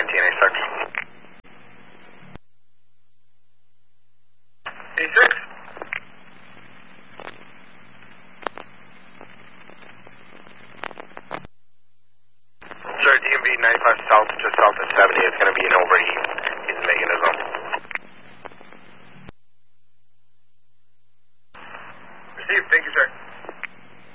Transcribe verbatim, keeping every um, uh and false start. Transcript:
T N A six. A six. Sir, D M V ninety-five south, just south of seventy. It's going to be an overheat.